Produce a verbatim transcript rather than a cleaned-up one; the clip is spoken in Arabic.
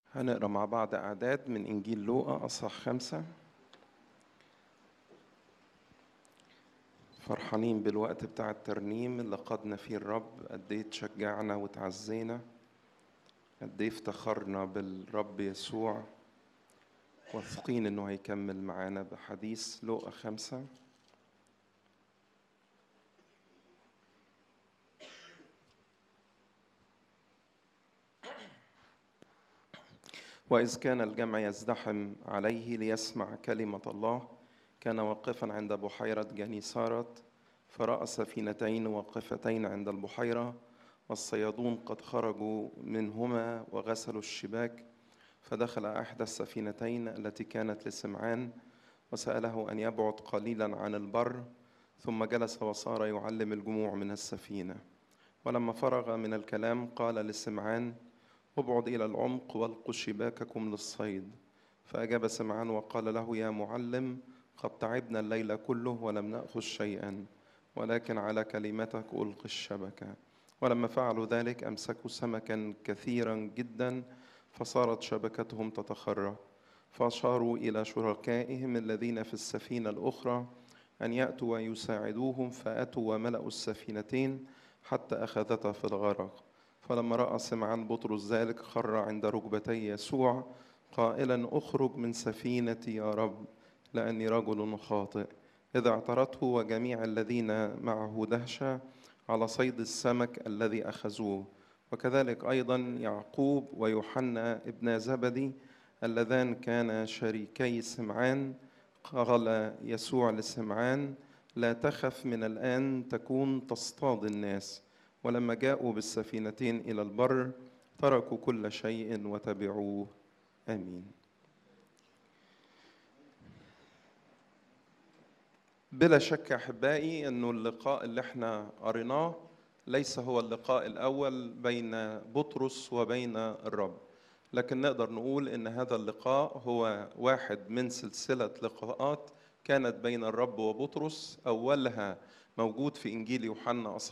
هنقرا مع بعض أعداد من إنجيل لوقا أصحاح خمسة. فرحانين بالوقت بتاع الترنيم اللي قادنا فيه الرب، قد إيه تشجعنا وتعزينا، قد إيه افتخرنا بالرب يسوع، واثقين إنه هيكمل معانا بحديث. لوقا خمسة. وإذ كان الجمع يزدحم عليه ليسمع كلمة الله، كان واقفا عند بحيرة جنيسارت، فرأى سفينتين واقفتين عند البحيرة، والصيادون قد خرجوا منهما وغسلوا الشباك. فدخل إحدى السفينتين التي كانت لسمعان، وسأله أن يبعد قليلا عن البر، ثم جلس وصار يعلم الجموع من السفينة. ولما فرغ من الكلام قال لسمعان: ابعد إلى العمق والقوا شباككم للصيد. فأجاب سمعان وقال له: يا معلم، قد تعبنا الليل كله ولم نأخذ شيئا، ولكن على كلمتك ألقي الشبكة. ولما فعلوا ذلك أمسكوا سمكا كثيرا جدا، فصارت شبكتهم تتخرق. فأشاروا إلى شركائهم الذين في السفينة الأخرى أن يأتوا ويساعدوهم، فأتوا وملأوا السفينتين حتى أخذتا في الغرق. فلما رأى سمعان بطرس ذلك خر عند ركبتي يسوع قائلا: اخرج من سفينتي يا رب، لأني رجل خاطئ. إذا اعترته وجميع الذين معه دهشة على صيد السمك الذي أخذوه. وكذلك أيضا يعقوب ويوحنا ابن زبدي اللذان كانا شريكي سمعان. قال يسوع لسمعان: لا تخف، من الآن تكون تصطاد الناس. ولما جاءوا بالسفينتين إلى البر تركوا كل شيء وتبعوه. آمين. بلا شك أحبائي أنه اللقاء اللي احنا قريناه ليس هو اللقاء الأول بين بطرس وبين الرب، لكن نقدر نقول أن هذا اللقاء هو واحد من سلسلة لقاءات كانت بين الرب وبطرس. أولها موجود في إنجيل يوحنا